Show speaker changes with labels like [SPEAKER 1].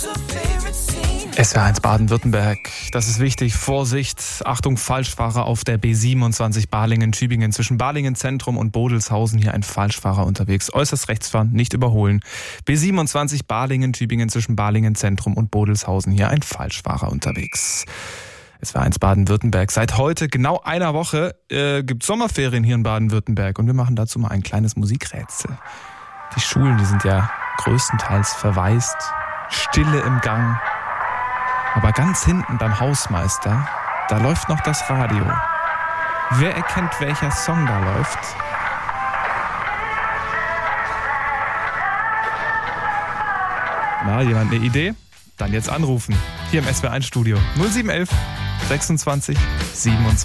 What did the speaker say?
[SPEAKER 1] SWR1 Baden-Württemberg, das ist wichtig. Vorsicht, Achtung, Falschfahrer auf der B27 Balingen-Tübingen. Zwischen Balingen-Zentrum und Bodelshausen hier ein Falschfahrer unterwegs. Äußerst rechts fahren, nicht überholen. B27 Balingen-Tübingen zwischen Balingen-Zentrum und Bodelshausen hier ein Falschfahrer unterwegs. SWR1 Baden-Württemberg. Seit heute, genau einer Woche, gibt es Sommerferien hier in Baden-Württemberg. Und wir machen dazu mal ein kleines Musikrätsel. Die Schulen, die sind ja größtenteils verwaist. Stille im Gang. Aber ganz hinten beim Hausmeister, da läuft noch das Radio. Wer erkennt, welcher Song da läuft? Na, jemand eine Idee? Dann jetzt anrufen. Hier im SWR1 Studio 0711 26 27.